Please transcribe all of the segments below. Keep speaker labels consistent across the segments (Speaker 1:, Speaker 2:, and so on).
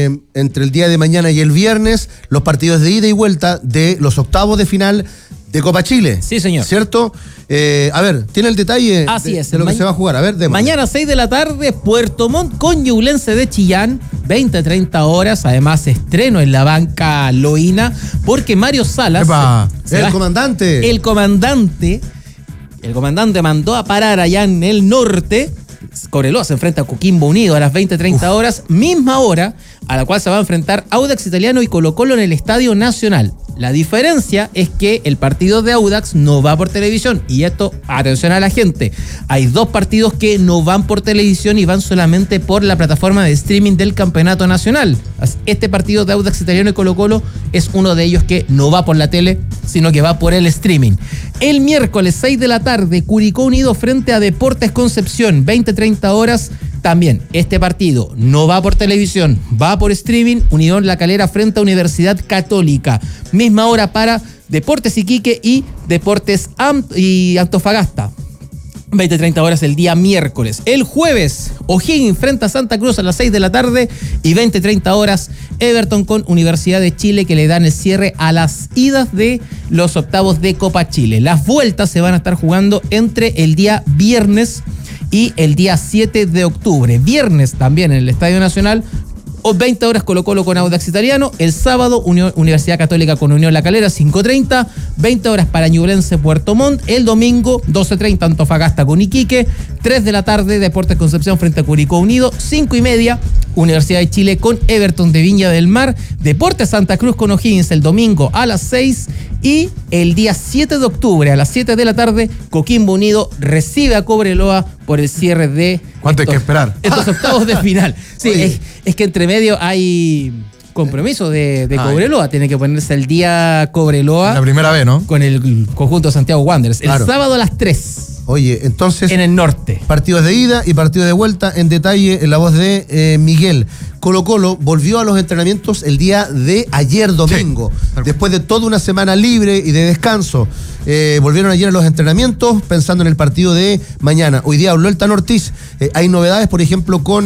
Speaker 1: entre el día de mañana y el viernes los partidos de ida y vuelta de los octavos de final de Copa Chile.
Speaker 2: Sí, señor.
Speaker 1: ¿Cierto? A ver, ¿tiene el detalle de lo que se va a jugar? A ver,
Speaker 2: mañana 6 de la tarde, Puerto Montt con Ñublense de Chillán, 20-30 horas. Además, estreno en la banca loína, porque Mario Salas...
Speaker 1: El comandante mandó a parar allá en el norte. Cobreloa se enfrenta a Coquimbo Unido a las 20-30 horas, misma hora a la cual se va a enfrentar Audax Italiano y Colo-Colo en el Estadio Nacional. La diferencia es que el partido de Audax no va por televisión. Y esto, atención a la gente, hay 2 partidos que no van por televisión y van solamente por la plataforma de streaming del Campeonato Nacional. Este partido de Audax Italiano y Colo-Colo es uno de ellos que no va por la tele, sino que va por el streaming. El miércoles 6 de la tarde, Curicó Unido frente a Deportes Concepción, 20-30 horas. También este partido no va por televisión, va por streaming. Unión La Calera frente a Universidad Católica. Misma hora para Deportes Iquique y Deportes Antofagasta. 20-30 horas el día miércoles. El jueves, O'Higgins frente a Santa Cruz a las 6 de la tarde. Y 20-30 horas, Everton con Universidad de Chile, que le dan el cierre a las idas de los octavos de Copa Chile. Las vueltas se van a estar jugando entre el día viernes y el día 7 de octubre. Viernes también en el Estadio Nacional, 20 horas Colo-Colo con Audax Italiano. El sábado, Universidad Católica con Unión La Calera, 5:30. 20 horas para Ñublense Puerto Montt. El domingo, 12:30 Antofagasta con Iquique. 3 de la tarde, Deportes Concepción frente a Curicó Unido. 5:30, Universidad de Chile con Everton de Viña del Mar. Deportes Santa Cruz con O'Higgins el domingo a las 6. Y el día 7 de octubre a las 7 de la tarde, Coquimbo Unido recibe a Cobreloa por el cierre de... ¿Cuánto hay que esperar?
Speaker 2: Estos octavos de final. Sí, es que entre medio hay compromiso de Cobreloa. Tiene que ponerse el día Cobreloa.
Speaker 1: La primera vez, ¿no?
Speaker 2: Con el conjunto Santiago Wanderers. El sábado a las 3.
Speaker 1: Oye, entonces...
Speaker 2: En el norte.
Speaker 1: Partidos de ida y partidos de vuelta. En detalle, en la voz de Miguel. Colo-Colo volvió a los entrenamientos el día de ayer domingo. Sí, después de toda una semana libre y de descanso. Volvieron ayer a los entrenamientos pensando en el partido de mañana. Hoy día habló el Tano Ortiz. Hay novedades, por ejemplo, con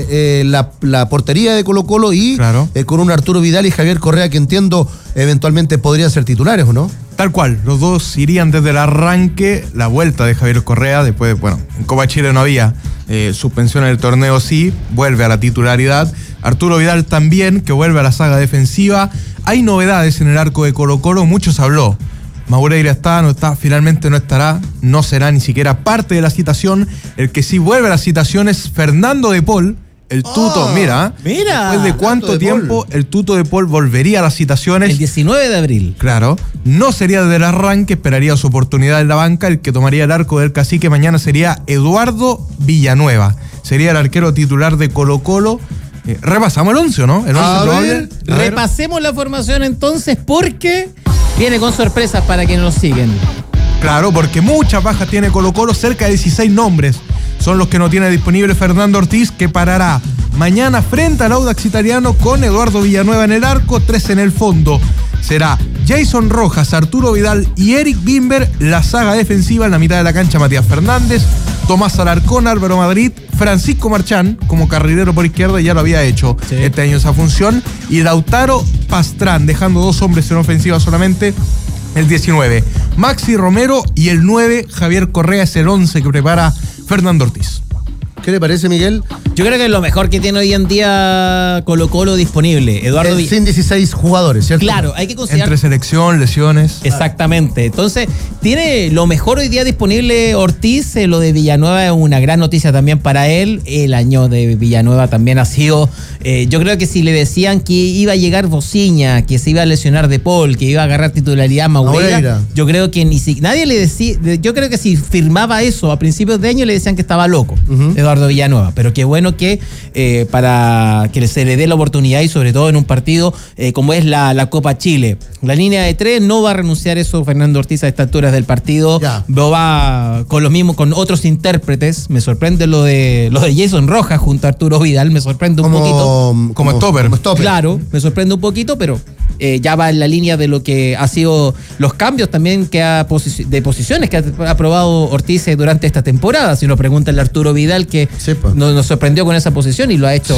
Speaker 1: la portería de Colo-Colo y con un Arturo Vidal y Javier Correa, que entiendo eventualmente podrían ser titulares, ¿o no?
Speaker 3: Tal cual, los dos irían desde el arranque. La vuelta de Javier Correa, después, en Copa Chile no había suspensión en el torneo, sí, vuelve a la titularidad. Arturo Vidal también, que vuelve a la saga defensiva. Hay novedades en el arco de Colo-Colo, muchos habló. Maureira no está, finalmente no estará, no será ni siquiera parte de la citación. El que sí vuelve a la citación es Fernando de Paul, el Tuto. Mira, después de cuánto tiempo el Tuto de Paul volvería a las citaciones.
Speaker 2: El 19 de abril.
Speaker 3: Claro, no sería desde el arranque, esperaría su oportunidad en la banca. El que tomaría el arco del Cacique mañana sería Eduardo Villanueva. Sería el arquero titular de Colo-Colo. Repasamos el 11, ¿no? El 11 probable.
Speaker 2: Repasemos la formación entonces, porque viene con sorpresas para quienes nos siguen.
Speaker 3: Claro, porque muchas bajas tiene Colo-Colo, cerca de 16 nombres son los que no tiene disponible Fernando Ortiz, que parará mañana frente al Audax Italiano con Eduardo Villanueva en el arco, 3 en el fondo. Será Jason Rojas, Arturo Vidal y Eric Bimber. La saga defensiva en la mitad de la cancha, Matías Fernández, Tomás Alarcón, Álvaro Madrid, Francisco Marchán como carrilero por izquierda, ya lo había hecho este año esa función, y Lautaro Pastrán, dejando 2 hombres en ofensiva solamente. El 19, Maxi Romero, y el 9, Javier Correa, es el 11 que prepara Fernando Ortiz.
Speaker 1: ¿Qué le parece, Miguel?
Speaker 2: Yo creo que es lo mejor que tiene hoy en día Colo-Colo disponible. Eduardo
Speaker 1: sin 16 jugadores, ¿cierto?
Speaker 2: Claro, hay que considerar...
Speaker 3: Entre selección, lesiones.
Speaker 2: Exactamente. Entonces, tiene lo mejor hoy día disponible Ortiz. Lo de Villanueva es una gran noticia también para él. El año de Villanueva también ha sido... yo creo que si le decían que iba a llegar Bociña, que se iba a lesionar De Paul, que iba a agarrar titularidad Maureira, yo creo que nadie le decía... Yo creo que si firmaba eso a principios de año le decían que estaba loco, Eduardo Villanueva. Pero qué bueno que para que se le dé la oportunidad, y sobre todo en un partido como es la Copa Chile. La línea de 3 no va a renunciar eso Fernando Ortiz a estas alturas del partido. No va con los mismos, con otros intérpretes. Me sorprende lo de Jason Rojas junto a Arturo Vidal, me sorprende un poquito.
Speaker 3: Como stopper.
Speaker 2: Claro, me sorprende un poquito, pero ya va en la línea de lo que ha sido los cambios también de posiciones que ha probado Ortiz durante esta temporada. Si nos pregunta el Arturo Vidal, que nos sorprendió con esa posición y lo ha hecho